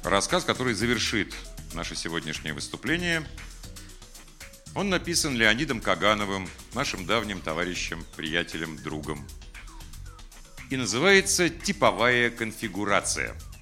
Рассказ, который завершит наше сегодняшнее выступление, он написан Леонидом Кагановым, нашим давним товарищем, приятелем, другом. И называется «Типовая конфигурация».